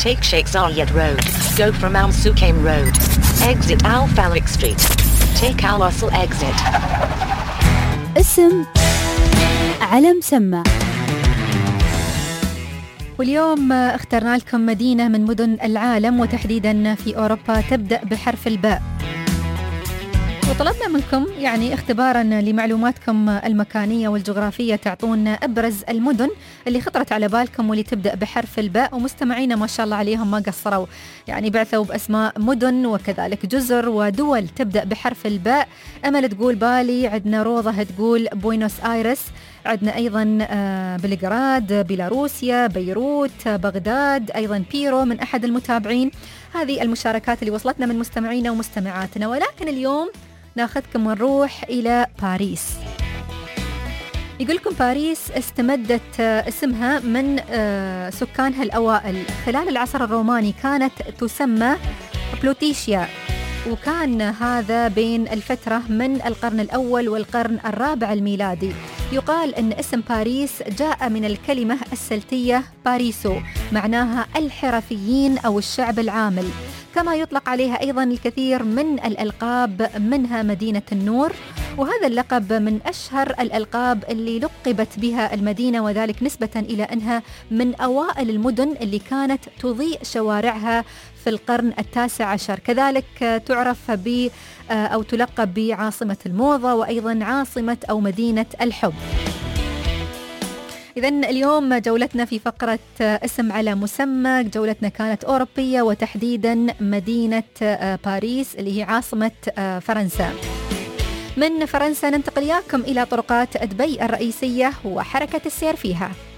Take Sheikh Zayed Road. Go from Al Sukaim Road. Exit Al Falak Street. Take Al Wasl exit. اسم على مسمى. واليوم اخترنا لكم مدينة من مدن العالم وتحديدا في أوروبا تبدأ بحرف الباء، وطلبنا منكم يعني اختبارا لمعلوماتكم المكانية والجغرافية تعطونا أبرز المدن اللي خطرت على بالكم واللي تبدأ بحرف الباء. ومستمعينا ما شاء الله عليهم ما قصروا، يعني بعثوا بأسماء مدن وكذلك جزر ودول تبدأ بحرف الباء. أمل تقول بالي، عندنا روضة تقول بوينوس آيرس، عندنا أيضا بلغراد بيلاروسيا، بيروت، بغداد، أيضا بيرو من أحد المتابعين. هذه المشاركات اللي وصلتنا من مستمعينا ومستمعاتنا، ولكن اليوم ناخذكم ونروح إلى باريس. يقولكم باريس استمدت اسمها من سكانها الأوائل. خلال العصر الروماني كانت تسمى بلوتيشيا، وكان هذا بين الفترة من القرن الأول والقرن الرابع الميلادي. يقال أن اسم باريس جاء من الكلمة السلتية باريسو، معناها الحرفيين أو الشعب العامل. كما يطلق عليها أيضا الكثير من الألقاب، منها مدينة النور، وهذا اللقب من أشهر الألقاب اللي لقبت بها المدينة، وذلك نسبة إلى أنها من أوائل المدن اللي كانت تضيء شوارعها في القرن التاسع عشر. كذلك تعرف أو تلقب بعاصمة الموضة، وأيضا عاصمة أو مدينة الحب. إذن اليوم جولتنا في فقرة اسم على مسمى، جولتنا كانت أوروبية وتحديدا مدينة باريس اللي هي عاصمة فرنسا. من فرنسا ننتقل إلى طرقات دبي الرئيسية وحركة السير فيها.